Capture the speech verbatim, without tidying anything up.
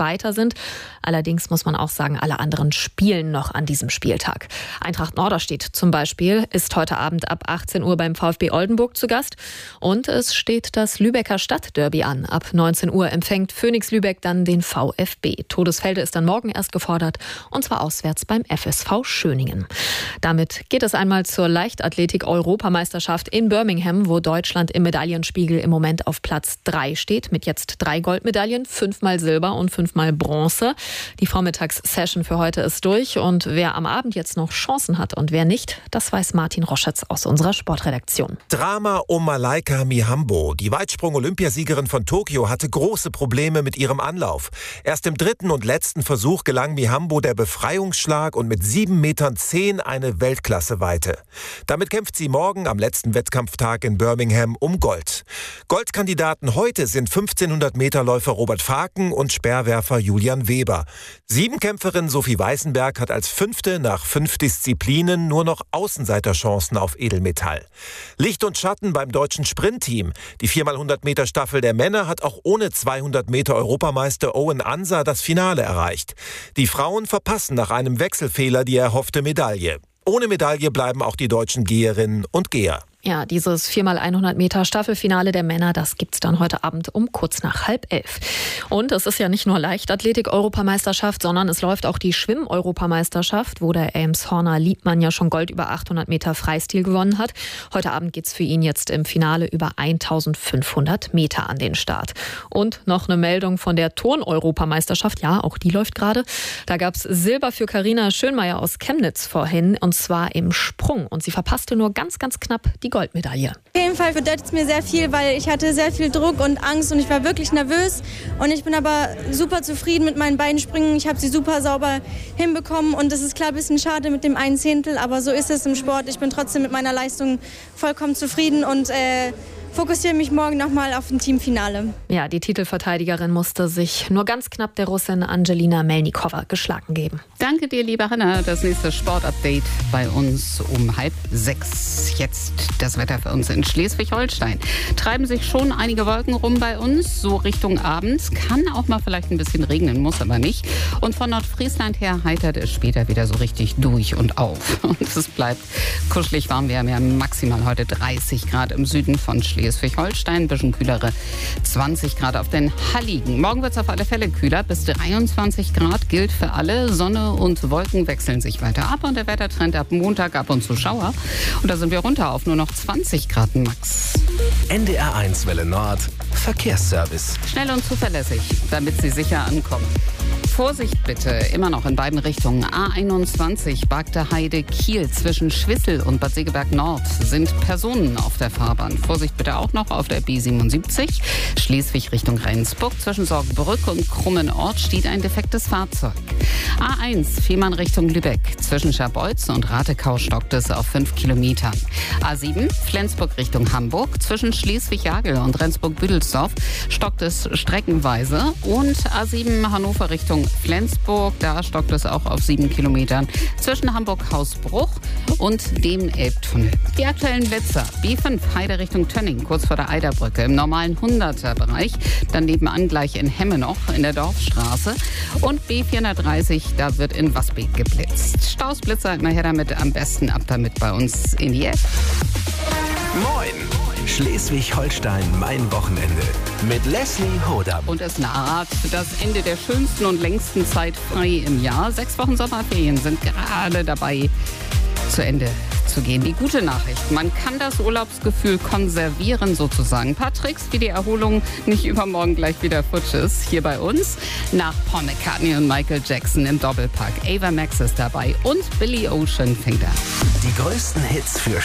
Zweiter sind. Allerdings muss man auch sagen, alle anderen spielen noch an diesem Spieltag. Eintracht Norderstedt zum Beispiel ist heute Abend ab achtzehn Uhr beim VfB Oldenburg zu Gast. Und es steht das Lübecker Stadtderby an. Ab neunzehn Uhr empfängt Phoenix Lübeck dann den VfB. Todesfelde ist dann morgen erst gefordert, und zwar auswärts beim F S V Schöningen. Damit geht es einmal zur Leichtathletik-Europameisterschaft in Birmingham, wo Deutschland im Medaillenspiegel im Moment auf Platz drei steht, mit jetzt drei Goldmedaillen, fünfmal Silber und fünfmal Bronze. Die Vormittagssession für heute ist durch, und wer am Abend jetzt noch Chancen hat und wer nicht, das weiß Martin Roschetz aus unserer Sportredaktion. Drama um Malaika Mihambo. Die Weitsprung-Olympiasiegerin von Tokio hatte große Probleme mit ihrem Anlauf. Erst im dritten und letzten Versuch gelang Mihambo der Befreiungsschlag und mit sieben Metern zehn eine Weltklasse-Weite. Damit kämpft sie morgen am letzten Wettkampftag in Birmingham um Gold. Goldkandidaten heute sind fünfzehnhundert-Meter-Läufer Robert Faken und Speerwerfer Julian Weber. Siebenkämpferin Sophie Weißenberg hat als Fünfte nach fünf Disziplinen nur noch Außenseiterchancen auf Edelmetall. Licht und Schatten beim deutschen Sprintteam. Die vier mal hundert Meter Staffel der Männer hat auch ohne zweihundert Meter Europameister Owen Ansa das Finale erreicht. Die Frauen verpassen nach einem Wechselfehler die erhoffte Medaille. Ohne Medaille bleiben auch die deutschen Geherinnen und Geher. Ja, dieses vier mal hundert Meter Staffelfinale der Männer, das gibt's dann heute Abend um kurz nach halb elf. Und es ist ja nicht nur Leichtathletik-Europameisterschaft, sondern es läuft auch die Schwimm-Europameisterschaft, wo der Elmshorner Liebmann ja schon Gold über achthundert Meter Freistil gewonnen hat. Heute Abend geht's für ihn jetzt im Finale über eintausendfünfhundert Meter an den Start. Und noch eine Meldung von der Turn-Europameisterschaft. Ja, auch die läuft gerade. Da gab's Silber für Carina Schönmeier aus Chemnitz vorhin, und zwar im Sprung. Und sie verpasste nur ganz, ganz knapp die Goldmedaille. Auf jeden Fall bedeutet es mir sehr viel, weil ich hatte sehr viel Druck und Angst und ich war wirklich nervös. Und ich bin aber super zufrieden mit meinen beiden Sprüngen. Ich habe sie super sauber hinbekommen, und es ist klar ein bisschen schade mit dem einen Zehntel, aber so ist es im Sport. Ich bin trotzdem mit meiner Leistung vollkommen zufrieden und äh, fokussiere mich morgen nochmal auf ein Teamfinale. Ja, die Titelverteidigerin musste sich nur ganz knapp der Russin Angelina Melnikova geschlagen geben. Danke dir, liebe Hanna. Das nächste Sportupdate bei uns um halb sechs. Jetzt das Wetter für uns in Schleswig-Holstein. Treiben sich schon einige Wolken rum bei uns, so Richtung Abend. Kann auch mal vielleicht ein bisschen regnen, muss aber nicht. Und von Nordfriesland her heitert es später wieder so richtig durch und auf. Und es bleibt kuschelig warm. Wir haben ja maximal heute dreißig Grad im Süden von Schleswig-Holstein. Ein bisschen kühlere zwanzig Grad auf den Halligen. Morgen wird es auf alle Fälle kühler, bis dreiundzwanzig Grad gilt für alle. Sonne und Wolken wechseln sich weiter ab, und der Wettertrend ab Montag ab und zu Schauer. Und da sind wir runter auf nur noch zwanzig Grad max. N D R eins Welle Nord, Verkehrsservice. Schnell und zuverlässig, damit Sie sicher ankommen. Vorsicht bitte, immer noch in beiden Richtungen. A einundzwanzig, Bagde Heide Kiel zwischen Schwissel und Bad Segeberg Nord sind Personen auf der Fahrbahn. Vorsicht bitte auch noch auf der B siebenundsiebzig, Schleswig Richtung Rendsburg. Zwischen Sorgbrück und Krummenort steht ein defektes Fahrzeug. A eins, Fehmarn Richtung Lübeck. Zwischen Scharbeutz und Ratekau stockt es auf fünf Kilometern. A sieben, Flensburg Richtung Hamburg. Zwischen Schleswig-Jagel und Rendsburg-Büdelsdorf stockt es streckenweise. Und A sieben, Hannover Richtung Flensburg, da stockt es auch auf sieben Kilometern zwischen Hamburg-Hausbruch und dem Elbtunnel. Die aktuellen Blitzer: B fünf Heide Richtung Tönning, kurz vor der Eiderbrücke im normalen hunderter-Bereich, dann nebenan gleich in Hemmenoch in der Dorfstraße, und B vierhundertdreißig, da wird in Wasbeek geblitzt. Stausblitzer, immer her damit, am besten ab damit bei uns in die App. Moin! Schleswig-Holstein, mein Wochenende. Mit Leslie Hodam. Und es naht das Ende der schönsten und längsten Zeit frei im Jahr. Sechs Wochen Sommerferien sind gerade dabei zu Ende zu gehen. Die gute Nachricht: Man kann das Urlaubsgefühl konservieren sozusagen. Ein paar Tricks, wie die Erholung nicht übermorgen gleich wieder futsch ist. Hier bei uns nach Paul McCartney und Michael Jackson im Doppelpack. Ava Max ist dabei und Billy Ocean fängt an. Die größten Hits für